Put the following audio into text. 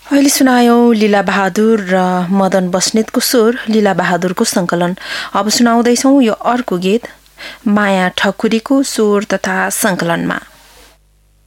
अहिले सुनायौं लीला बहादुर र मदन बस्नेतको स्वर, लीला बहादुरको संकलन। अब सुनाउँदैछौं यो अर्को गीत माया ठकुरीको स्वर तथा संकलनमा।